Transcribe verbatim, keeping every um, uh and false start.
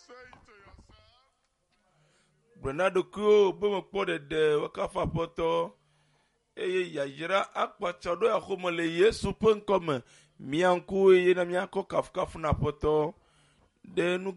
Bernardo Kyo, bon pour de Wakafa Poto, et Yajira Akpachado ya Homole Yesu Pen comme Mianku et Namiako Kafkafuna Poto, de nous